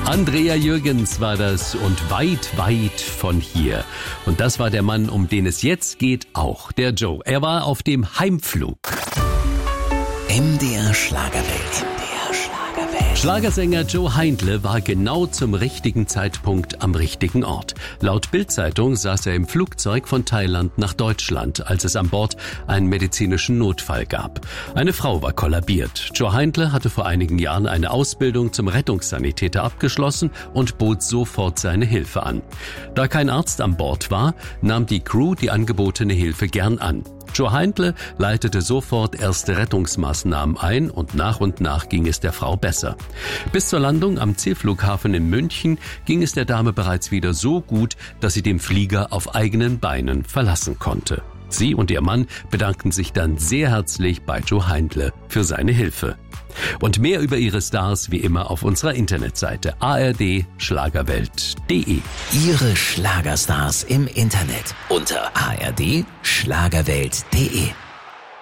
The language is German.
Andrea Jürgens war das und weit, weit von hier. Und das war der Mann, um den es jetzt geht, auch der Joe. Er war auf dem Heimflug. MDR Schlagerwelt. Schlagersänger Joe Heindle war genau zum richtigen Zeitpunkt am richtigen Ort. Laut Bild-Zeitung saß er im Flugzeug von Thailand nach Deutschland, als es an Bord einen medizinischen Notfall gab. Eine Frau war kollabiert. Joe Heindle hatte vor einigen Jahren eine Ausbildung zum Rettungssanitäter abgeschlossen und bot sofort seine Hilfe an. Da kein Arzt an Bord war, nahm die Crew die angebotene Hilfe gern an. Joe Heindle leitete sofort erste Rettungsmaßnahmen ein und nach ging es der Frau besser. Bis zur Landung am Zielflughafen in München ging es der Dame bereits wieder so gut, dass sie den Flieger auf eigenen Beinen verlassen konnte. Sie und ihr Mann bedankten sich dann sehr herzlich bei Joe Heindle für seine Hilfe. Und mehr über ihre Stars wie immer auf unserer Internetseite ardschlagerwelt.de. Ihre Schlagerstars im Internet unter ardschlagerwelt.de.